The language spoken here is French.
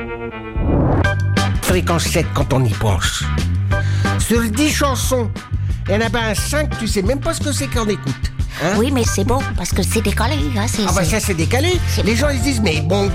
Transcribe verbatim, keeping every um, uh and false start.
Fréquence sept quand on y pense. Sur dix chansons, il y en a pas un cinq, tu sais même pas ce que c'est qu'on écoute. Hein? Oui, mais c'est bon, parce que c'est décalé. Hein, c'est, Ah bah c'est... ça c'est décalé. C'est- Les gens ils se disent mais bon